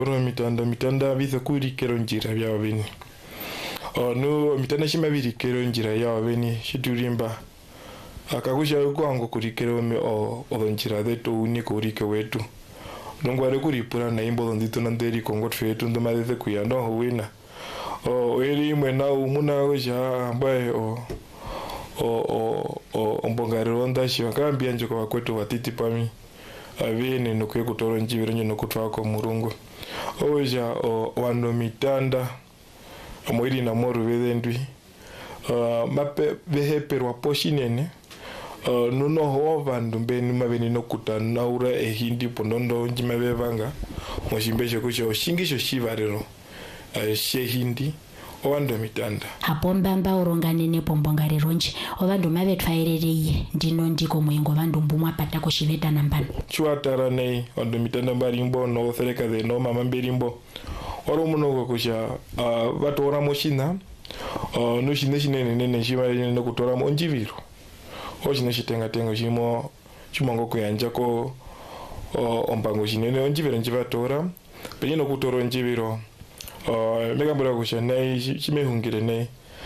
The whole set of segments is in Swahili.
mitanda biza kuri kero njira bya bini no mitanda shima biri kero njira ya bini shiturimba akakusha kwangu kuri kero me njira zetu ni kuri wetu ndongware kuri pura na imbo ndito nderi kongo twetu ndomadeze kuyanda huwina eri mwena umuna oja ambaye mbongariro ndashi wakambia nje kwa kwetu watiti pami avene nokwe kutoro njibiro nje nokutwako murungu oja wano mitanda amwiri na moru vedendwi mape veheperwa poshinene nuno ho vandu mbeni maveni nokuta naura ehindi pondondo njima vevanga moshimbeje kucho oshingisho shivarero shehindi owando mitanda hapo mbamba uronganene pombongariro nje ovandu mavetwairereye ndino ndiko mwengo vandu mbumwa patako shiveta nambano chuatara nei wando mitanda mbarimbo no sereka de no mama mberimbo oro muno kusha vatora moshina no shine nene shima no kutora monjiviro ochine shitenga shimo chimongo kuyanja ko ombango shinene onjiviro njivatora penyino kutoro njiviro megambura kusha nei chimehungire nei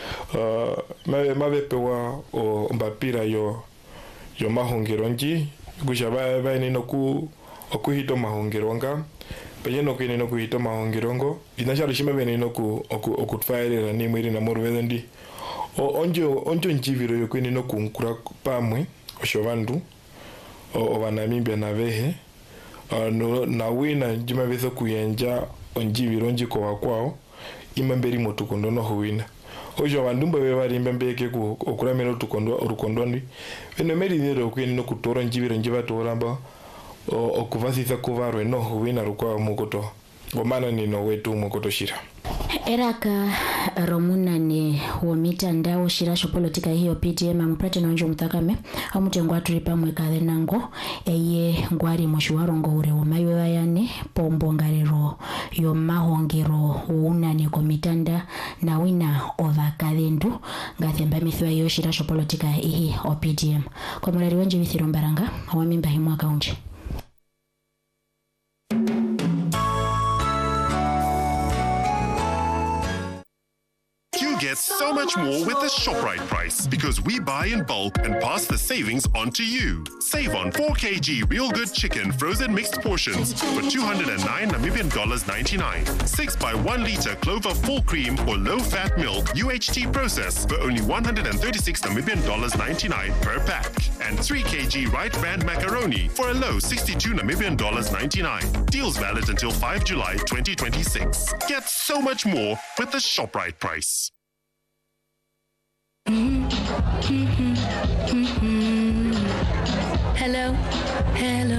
mavepewa mbapira yo mahungiro nji kusha vaine noku okuhito mahungiro nga penyino kwine no kuhito mahungiro ngo inashalo shimevene noku okutfairera ni mwiri na morvendi onjo njiviro yo kwine no kunkura pamwe osho vanamibia na vehe na wina njima veso kuyenja onjiviro njiko wakwao imamberi motukondo no huwina ojo vandumba vevari mbembeke ku okuramera urukondoni veno meri nero kwine no kutora njiviro njivatoramba okuvasisa kuvarwe no huwina rukwa mukoto ngomana nino wetu mukoto shira eraka romunane womitandao shirasho politika hiyo PTM amuprate nonjo mutakame amutengwa turi pamwe kale nango eye ngwari mushiwarongo ure womayo yane pombongarero yo mahongero unane komitanda na wina ovakalendu ngathemba mithwa yo shirasho politika hii PTM kwa mulari wenje bithiro mbaranga awamimba himu akaunje. Get so much more with the ShopRite price because we buy in bulk and pass the savings on to you. Save on 4 kg Real Good Chicken frozen mixed portions for $209.99. 6 by 1 liter Clover full cream or low fat milk UHT process for only $136.99 per pack. And 3 kg Right Brand macaroni for a low $62.99. Deals valid until 5 July 2026. Get so much more with the ShopRite price. Hello.